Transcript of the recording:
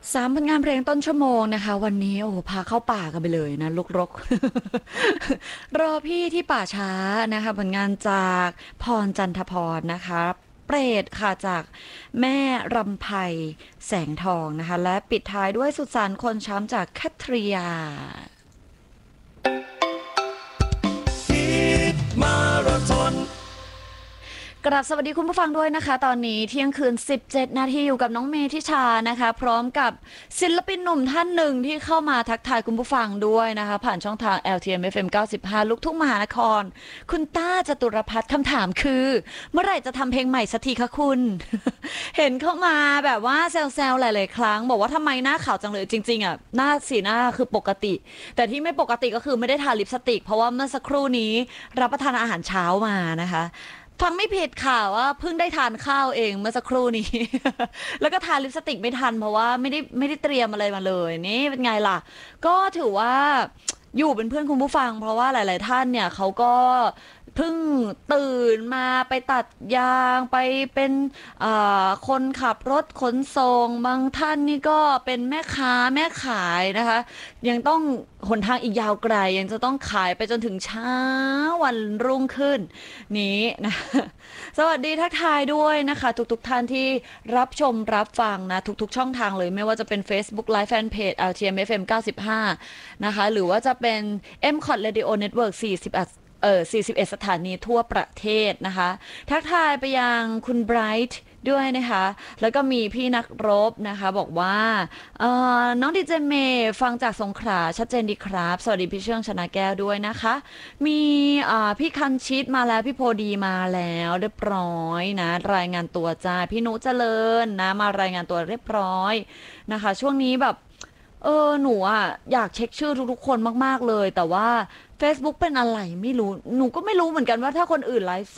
3 ผลงานเพลงต้นชั่วโมงนะคะวันนี้โอ้โฮพาเข้าป่ากันไปเลยนะลูกรกรอพี่ที่ป่าช้านะคะผลงานจากพรจันทพรนะคะเปรตค่ะจากแม่รำไพแสงทองนะคะและปิดท้ายด้วยสุสานคนช้ำจากแคทริยากราบสวัสดีคุณผู้ฟังด้วยนะคะตอนนี้เที่ยงคืน17นาทีอยู่กับน้องเมธิชานะคะพร้อมกับศิลปินหนุ่มท่านหนึ่งที่เข้ามาทักทายคุณผู้ฟังด้วยนะคะผ่านช่องทาง LTM FM 95ลูกทุ่งมหานครคุณต้าจตุรพัฒน์คำถามคือเมื่อไหร่จะทำเพลงใหม่สักทีคะคุณ เห็นเข้ามาแบบว่าแซวๆหลายๆครั้งบอกว่าทำไมหน้าขาวจังเลยจริงๆอ่ะหน้าสีหน้าคือปกติแต่ที่ไม่ปกติก็คือไม่ได้ทาลิปสติกเพราะว่าเมื่อสักครู่นี้รับประทานอาหารเช้ามานะคะฟังไม่ผิดค่ะว่าเพิ่งได้ทานข้าวเองเมื่อสักครู่นี้ แล้วก็ทาลิปสติกไม่ทันเพราะว่าไม่ได้เตรียมอะไรมาเลยนี่เป็นไงล่ะก็ถือว่าอยู่เป็นเพื่อนคุณผู้ฟังเพราะว่าหลายๆท่านเนี่ยเขาก็เพิ่งตื่นมาไปตัดยางไปเป็นคนขับรถขนส่งบางท่านนี่ก็เป็นแม่ค้าแม่ขายนะคะยังต้องหนทางอีกยาวไกลยังจะต้องขายไปจนถึงเช้าวันรุ่งขึ้นนี้นะสวัสดีทักทายด้วยนะคะทุกๆท่านที่รับชมรับฟังนะทุกๆช่องทางเลยไม่ว่าจะเป็น Facebook Live Fanpage LTM FM 95นะคะหรือว่าจะเป็น MCOT Radio Network 41สถานีทั่วประเทศนะคะทักทายไปยังคุณไบรท์ด้วยนะคะแล้วก็มีพี่นักรบนะคะบอกว่าน้องดีเจเมย์ฟังจากสงขลาชัดเจนดีครับสวัสดีพี่เชื่องชนะแก้วด้วยนะคะมีพี่คันชิดมาแล้วพี่โพดีมาแล้วเรียบร้อยนะรายงานตัวจ้าพี่นุเจริญนะมารายงานตัวเรียบร้อยนะคะช่วงนี้แบบหนูอ่ะอยากเช็คชื่อทุกๆคนมากๆเลยแต่ว่า Facebook เป็นอะไรไม่รู้หนูก็ไม่รู้เหมือนกันว่าถ้าคนอื่นไลฟ์